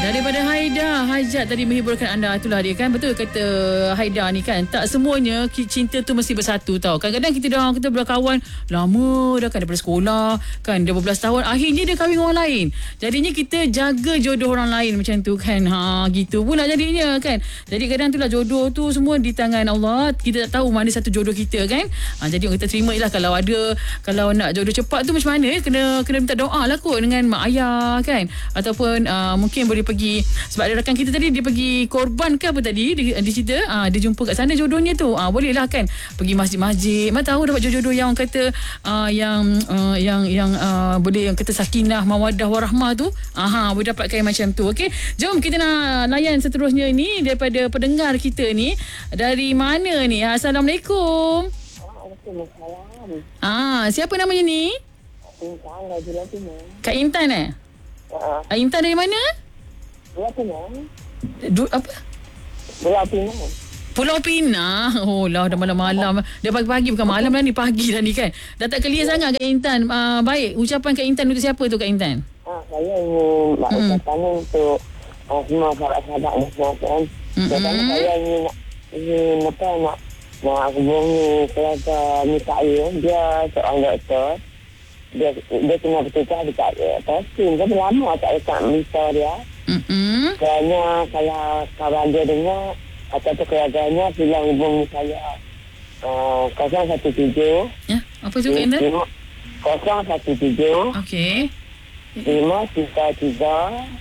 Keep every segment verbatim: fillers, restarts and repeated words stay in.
Daripada Haida, Hajat tadi menghiburkan anda. Itulah dia kan. Betul kata Haida ni kan. Tak semuanya cinta tu mesti bersatu tau. Kadang-kadang kita dah kita berkawan lama dah kan, daripada sekolah kan, dah berbelas tahun. Akhirnya dia kahwin orang lain. Jadinya kita jaga jodoh orang lain macam tu kan. Ha, gitu pula jadinya kan. Jadi kadang tu lah jodoh tu semua di tangan Allah. Kita tak tahu mana satu jodoh kita kan. Ha, jadi kita terima je lah kalau ada, kalau nak jodoh cepat tu macam mana. Kena kena minta doa lah kot dengan mak ayah kan. Ataupun uh, mungkin boleh pergi, sebab ada rakan kita tadi dia pergi korban ke apa tadi dia, dia cerita ah, dia jumpa kat sana jodohnya tu ah, boleh lah kan pergi masjid-masjid, mana tahu dapat jodoh-jodoh yang kata ah, yang ah, yang yang ah, boleh yang kata sakinah mawaddah warahmah tu aha, boleh dapatkan macam tu. Okey, jom kita nak layan seterusnya ni daripada pendengar kita ni. Dari mana ni? Assalamualaikum. Waalaikumsalam. Ah, siapa namanya ni? Intan dari Pulau Pinang. Kak Intan eh? Uh, Ah, Intan dari mana? Pulau Pinang. Du, apa? Pulau Pinang. Pulau Pinang. Oh lah, dah malam-malam. Dah pagi-pagi, bukan malam dah ni, pagi dah ni kan. Dah tak clear sangat Kak Intan. Uh, baik, ucapan Kak Intan untuk siapa tu Kak Intan? Ah, saya ingin nak Hmm. ucapkan untuk uh, semua sahabat-sahabat Muslim kan. Pertama Mm-mm. saya ingin nak ingin apa nak nak hubungi keluarga Mikael. Dia seorang doktor. Dia dia tengah bertugas dekat Palestin. Dia lama tak dekat Misal dia. Mm-mm. Kerana kalau kawan dia dengar ataupun keluarganya bilang hubungi saya uh, kosong satu tujuh Ya, apa tu Kak Intan? kosong satu tujuh Okey. lima tiga tiga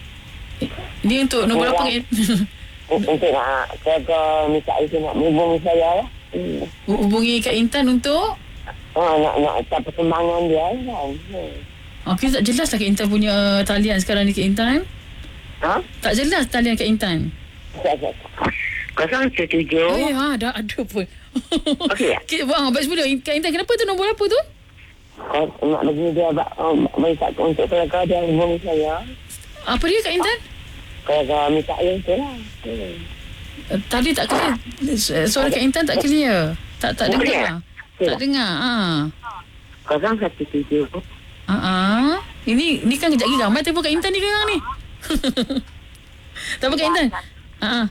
Ni untuk nombor apa Kak Intan? untuk nak keluarga minta itu nak hubungi saya lah. Hmm. Hubungi Kak Intan untuk Oh, nak nak tak perkembangan dia kan. Hmm. Okey, tak jelas lah Kak Intan punya talian sekarang ni Kak Intan. Ha? Tak jelas talian Kak Intan. kosong satu tujuh Eh, ha, dah ada pun. Okey. Okay, wah, baik sebelum Kak Intan, kenapa tu nombor apa tu? Oh, nak bagi dia um, minta untuk keluarga dia hubungi saya. Apa dia Kak Intan? Keluarga minta itu lah. Hmm. Uh, tadi tak clear. Su- Suara Kak Intan tak clear. Tak tak Oh, dengar. clear? lah. Tak dengar. Ha. kosong satu tujuh Ha ah. Ini ni kan kejap lagi ramai telefon Kak Intan ni sekarang ni. Tak apa Kak Intan. Ha ah.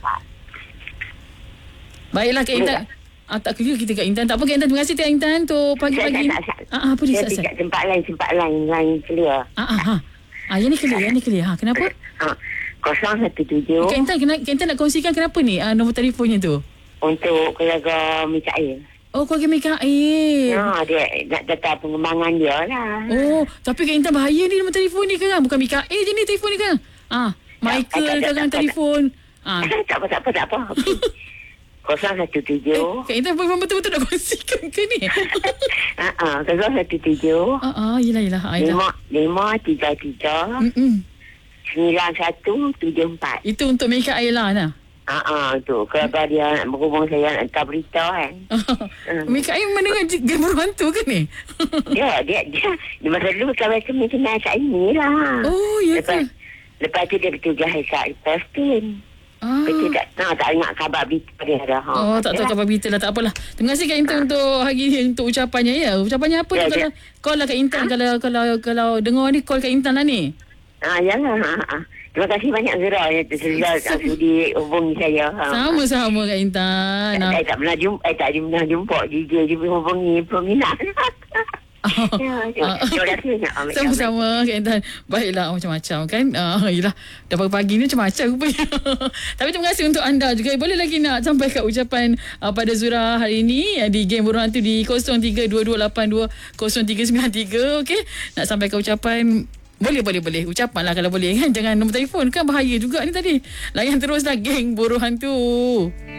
Baiklah Kak Intan. Ah, tak clear kita Kak Intan. Tak apa Kak Intan. Terima kasih Kak Intan untuk pagi-pagi. Tak, tak, tak. Ah, ah, apa dia? Dia Sat, Sat? tidak tempat lain, tempat lain, lain clear. Ah, ah, ha. Ah, yang ni clear, yang ni clear. Ha, kenapa? Ha, kosong satu tujuh Kak Intan, kena, Kak Intan nak kongsikan kenapa ni ah, nombor telefonnya tu? untuk keluarga Mikael. Oh, keluarga Mikael. Ha, dia nak datang pengembangan dia lah. Oh, tapi Kak Intan bahaya ni nombor telefon ni kan. Bukan Mikael je ni telefon ni kan. Ah, Michael tak, tak, kan tak, telefon. Ah. tak apa, tak apa, tak apa. kosong satu tujuh Kak Intan memang betul-betul nak kongsikan ke ni? Ha, ha, kosong satu tujuh Ah, ah, yelah, yelah. Ah, yelah. lima lima tiga tiga Mm-mm. sembilan satu tujuh empat. Itu untuk Mikael lah nah. Ha, ha, tu keluarga dia nak berhubung saya nak hantar berita kan. Hmm. Mikael mendengar game hantu ke ni? Dia, dia, dia, dia masa dulu kawan kami kenal kat ini lah. Oh, ya Lepas, ke? lepas tu dia bertugas kat Palestin. Ah. Lepas tu tak, nah, tak ingat khabar berita dia dah. Ha. Oh, tak tahu khabar berita lah. Tak apalah. Terima kasih Kak Intan untuk hari ni, untuk ucapannya ya. Ucapannya apa Ya, tu? Kalau ya. call lah Kak Intan. Kalau kalau kalau dengar ni, call Kak Intan lah ni. Ha, yalah. Ha, ha. Terima kasih banyak Zura yang sudah sudi hubungi saya. Ha. Sama-sama Kak Intan. Tak, tak, tak pernah jumpa, eh, tak pernah jumpa dia je hubungi peminat. Ya, terima kasih banyak. Ambil, Sama-sama Kak Intan. Baiklah, macam-macam kan. Uh, yelah, dah pagi-pagi ni macam-macam rupanya. Tapi terima kasih untuk anda juga. Boleh lagi nak sampaikan ucapan uh, pada Zura hari ini uh, di game Buruh Hantu di kosong tiga dua dua lapan dua kosong tiga sembilan tiga. Okey, nak sampaikan ucapan. Boleh, boleh, boleh. Ucapan lah kalau boleh kan. Jangan nombor telefon kan bahaya juga ni tadi. Layan teruslah geng Buruh Hantu.